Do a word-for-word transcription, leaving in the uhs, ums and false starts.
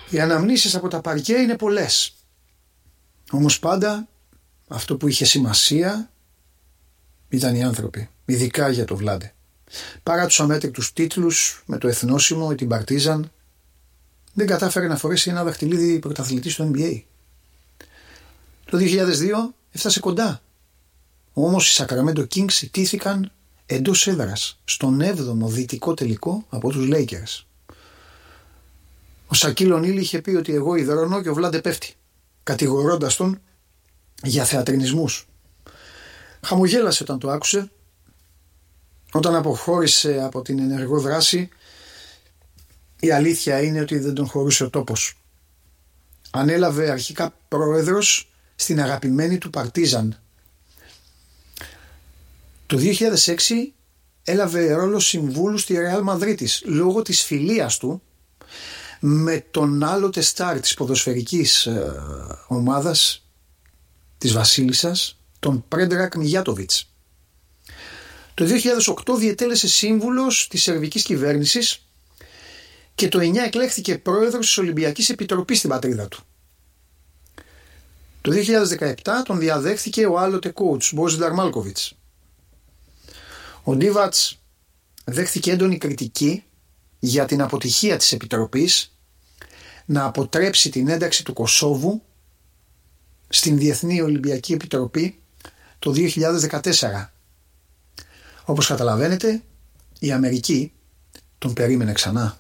Οι αναμνήσεις από τα παρκέ είναι πολλές. Όμως πάντα αυτό που είχε σημασία ήταν οι άνθρωποι, ειδικά για το Βλάντε. Παρά τους αμέτρητους τίτλους με το Εθνόσημο ή την Παρτίζαν, δεν κατάφερε να φορέσει ένα δαχτυλίδι πρωταθλητή στο N B A. Το δύο χιλιάδες δύο έφτασε κοντά. Όμως οι Sacramento Kings ιτήθηκαν εντός έδρας στον έβδομο δυτικό τελικό από τους Lakers. Ο Σακίλ Ονίλ είχε πει ότι εγώ υδρώνω και ο Βλάντε πέφτει, κατηγορώντας τον για θεατρινισμούς. Χαμογέλασε όταν το άκουσε. Όταν αποχώρησε από την ενεργό δράση, η αλήθεια είναι ότι δεν τον χωρούσε ο τόπος. Ανέλαβε αρχικά πρόεδρος στην αγαπημένη του Παρτίζαν. Το δύο χιλιάδες έξι έλαβε ρόλο συμβούλου στη Ρεάλ Μαδρίτης λόγω της φιλίας του με τον άλλοτε στάρ της ποδοσφαιρικής ε, ομάδας της Βασίλισσας, τον Πρέντρακ Μιγιάτοβιτς. Το δύο χιλιάδες οκτώ διετέλεσε σύμβουλος της σερβικής κυβέρνησης και το εννιά εκλέχθηκε πρόεδρος της Ολυμπιακής Επιτροπής στην πατρίδα του. Το δύο χιλιάδες δεκαεπτά τον διαδέχθηκε ο άλλοτε coach Μπόζινταρ Μάλκοβιτς. Ο Ντίβατς δέχθηκε έντονη κριτική για την αποτυχία της Επιτροπής να αποτρέψει την ένταξη του Κωσόβου στην Διεθνή Ολυμπιακή Επιτροπή το δύο χιλιάδες δεκατέσσερα. Όπως καταλαβαίνετε, η Αμερική τον περίμενε ξανά.